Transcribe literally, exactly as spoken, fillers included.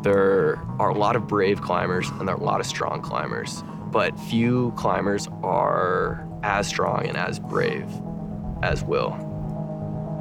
There are a lot of brave climbers and there are a lot of strong climbers, but few climbers are as strong and as brave as Will.